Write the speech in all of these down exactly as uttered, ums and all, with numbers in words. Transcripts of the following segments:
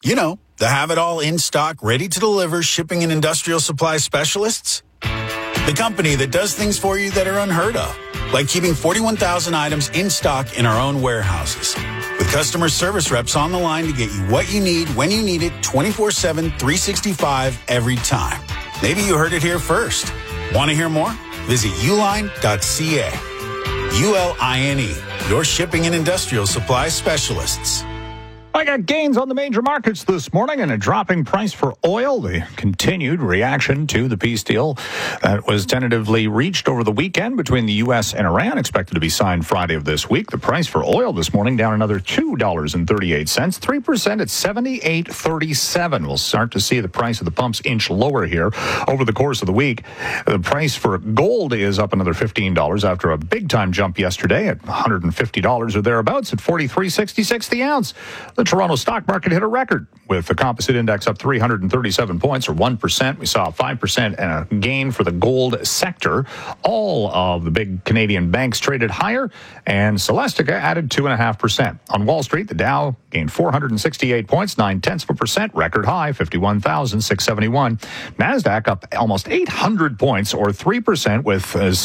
You know, the have-it-all in-stock, ready-to-deliver shipping and industrial supply specialists. The company that does things for you that are unheard of, like keeping forty-one thousand items in stock in our own warehouses. With customer service reps on the line to get you what you need, when you need it, twenty-four seven, three sixty-five, every time. Maybe you heard it here first. Want to hear more? Visit uline dot c a. U L I N E, your shipping and industrial supply specialists. I got gains on the major markets this morning and a dropping price for oil. The continued reaction to the peace deal that was tentatively reached over the weekend between the U S and Iran, expected to be signed Friday of this week. The price for oil this morning down another two dollars and thirty-eight cents, three percent at seventy-eight thirty-seven. We'll start to see the price of the pumps inch lower here over the course of the week. The price for gold is up another fifteen dollars after a big-time jump yesterday at one hundred fifty dollars or thereabouts at forty-three sixty-six the ounce. The Toronto stock market hit a record with the composite index up three hundred thirty-seven points or one percent. We saw a five percent and a gain for the gold sector. All of the big Canadian banks traded higher, and Celestica added two point five percent. On Wall Street, the Dow gained four hundred sixty-eight points, nine tenths of a percent, record high, fifty-one thousand six hundred seventy-one. NASDAQ up almost eight hundred points or three percent with uh, uh,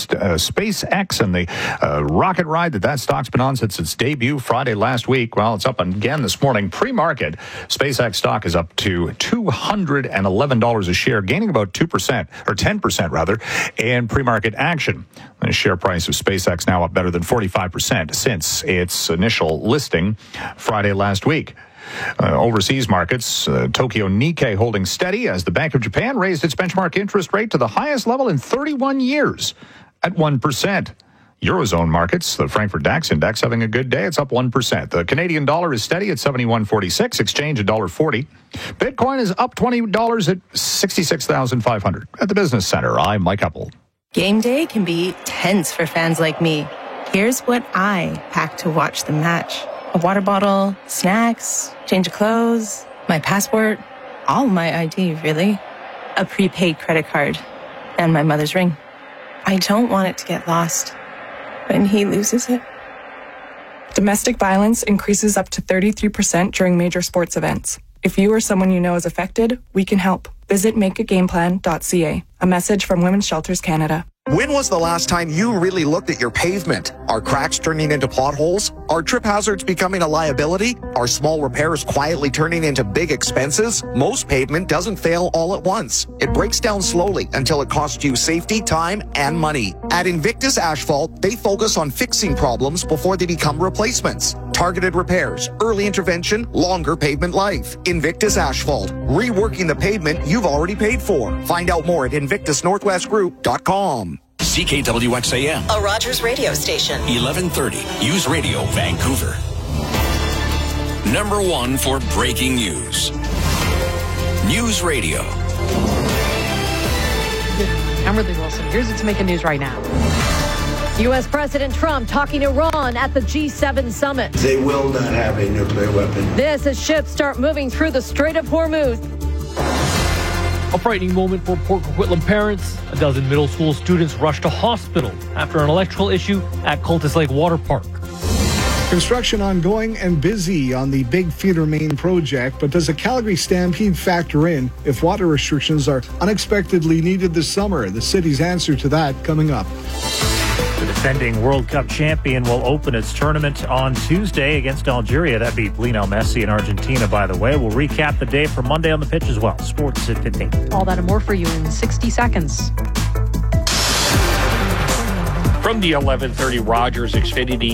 SpaceX and the uh, rocket ride that that stock's been on since its debut Friday last week. Well, it's up again this morning. Pre-market, SpaceX stock is up to two hundred eleven dollars a share, gaining about two percent, or ten percent rather, in pre-market action. The share price of SpaceX now up better than forty-five percent since its initial listing Friday last week. Uh, overseas markets, uh, Tokyo Nikkei holding steady as the Bank of Japan raised its benchmark interest rate to the highest level in thirty-one years at one percent. Eurozone markets, the Frankfurt DAX index having a good day. It's up one percent. The Canadian dollar is steady at seventy-one forty-six, exchange at one dollar forty. Bitcoin is up twenty dollars at sixty-six thousand five hundred. At the Business Center, I'm Mike Uppel. Game day can be tense for fans like me. Here's what I pack to watch the match. A water bottle, snacks, change of clothes, my passport, all my I D, really. A prepaid credit card, and my mother's ring. I don't want it to get lost when he loses it. Domestic violence increases up to thirty-three percent during major sports events. If you or someone you know is affected, we can help. Visit make a game plan dot c a. A message from Women's Shelters Canada. When was the last time you really looked at your pavement? Are cracks turning into potholes? Are trip hazards becoming a liability? Are small repairs quietly turning into big expenses? Most pavement doesn't fail all at once. It breaks down slowly until it costs you safety, time, and money. At Invictus Asphalt, they focus on fixing problems before they become replacements. Targeted repairs, early intervention, longer pavement life. Invictus Asphalt, reworking the pavement you've already paid for. Find out more at invictus northwest group dot com. C K W X A M, a Rogers radio station. eleven thirty, News Radio, Vancouver. Number one for breaking news. News Radio. I'm Ridley Wilson. Here's what's making news right now. U S President Trump talking Iran at the G seven summit. They will not have a nuclear weapon. This as ships start moving through the Strait of Hormuz. A frightening moment for Port Coquitlam parents. A dozen middle school students rushed to hospital after an electrical issue at Cultus Lake Water Park. Construction ongoing and busy on the Big Feeder Main project, but does a Calgary stampede factor in if water restrictions are unexpectedly needed this summer? The city's answer to that coming up. The defending World Cup champion will open its tournament on Tuesday against Algeria. That beat Lionel Messi in Argentina, by the way. We'll recap the day from Monday on the pitch as well. Sports at fifteen. All that and more for you in sixty seconds. From the eleven thirty Rogers Xfinity